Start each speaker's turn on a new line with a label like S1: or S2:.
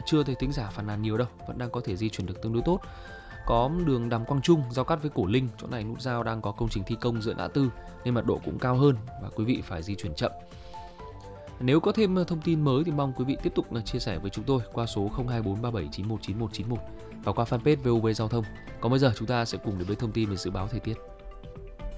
S1: chưa thấy thính giả phàn nàn nhiều đâu, vẫn đang có thể di chuyển được tương đối tốt. Có đường Đàm Quang Trung giao cắt với Cổ Linh, chỗ này nút giao đang có công trình thi công giữa ngã tư nên mật độ cũng cao hơn và quý vị phải di chuyển chậm. Nếu có thêm thông tin mới thì mong quý vị tiếp tục chia sẻ với chúng tôi qua số 02437919191 và qua fanpage VOV Giao thông. Còn bây giờ chúng ta sẽ cùng đến với thông tin về dự báo thời tiết.